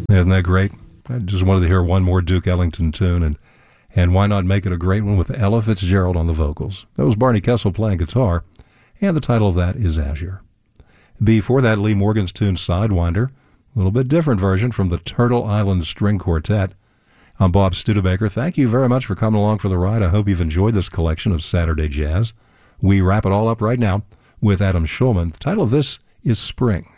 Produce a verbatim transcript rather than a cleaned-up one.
Isn't that great? I just wanted to hear one more Duke Ellington tune, and and why not make it a great one with Ella Fitzgerald on the vocals? That was Barney Kessel playing guitar, and the title of that is Azure. Before that, Lee Morgan's tune Sidewinder, a little bit different version from the Turtle Island String Quartet. I'm Bob Studebaker. Thank you very much for coming along for the ride. I hope you've enjoyed this collection of Saturday Jazz. We wrap it all up right now with Adam Shulman. The title of this is Spring.